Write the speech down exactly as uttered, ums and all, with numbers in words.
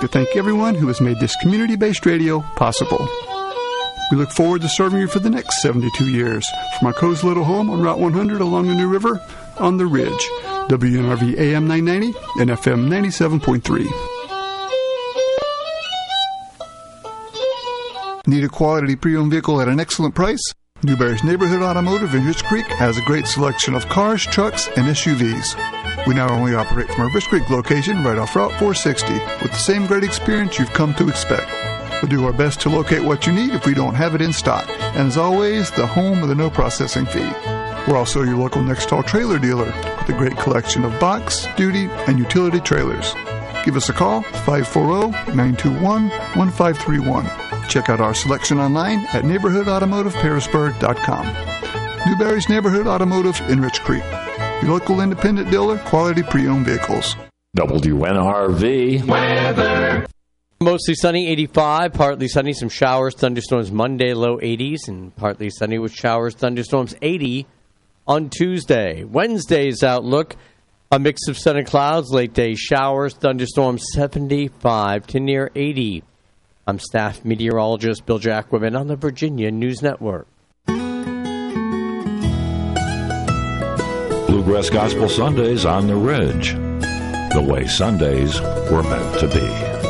to thank everyone who has made this community-based radio possible. We look forward to serving you for the next seventy-two years from our cozy little home on Route one hundred along the New River on the Ridge. W N R V A M nine ninety and F M ninety-seven point three. Need a quality pre-owned vehicle at an excellent price? Newberry's Neighborhood Automotive in Rich Creek has a great selection of cars, trucks, and S U Vs. We not only operate from our Rich Creek location right off Route four sixty with the same great experience you've come to expect. We'll do our best to locate what you need if we don't have it in stock. And as always, the home of the no processing fee. We're also your local Nextall trailer dealer with a great collection of box, duty, and utility trailers. Give us a call, five four zero, nine two one, one five three one. Check out our selection online at neighborhood automotive harrisburg dot com. Newberry's Neighborhood Automotive in Rich Creek. Your local independent dealer, quality pre-owned vehicles. W N R V weather. Mostly sunny, eighty-five. Partly sunny, some showers, thunderstorms Monday, low eighties. And partly sunny with showers, thunderstorms, eighty on Tuesday. Wednesday's outlook, a mix of sun and clouds, late day showers, thunderstorms, seventy-five to near eighty. I'm staff meteorologist Bill Jacquemin on the Virginia News Network. Bluegrass Gospel Sundays on the Ridge. The way Sundays were meant to be.